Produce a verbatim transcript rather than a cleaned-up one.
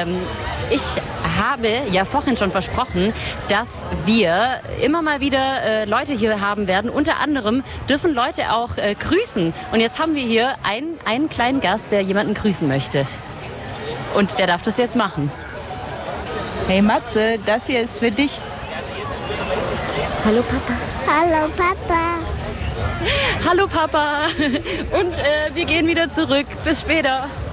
ähm, ich habe ja vorhin schon versprochen, dass wir immer mal wieder äh, Leute hier haben werden. Unter anderem dürfen Leute auch äh, grüßen. Und jetzt haben wir hier einen, einen kleinen Gast, der jemanden grüßen möchte. Und der darf das jetzt machen. Hey Matze, das hier ist für dich. Hallo Papa. Hallo Papa. Hallo Papa. Und äh, wir gehen wieder zurück. Bis später.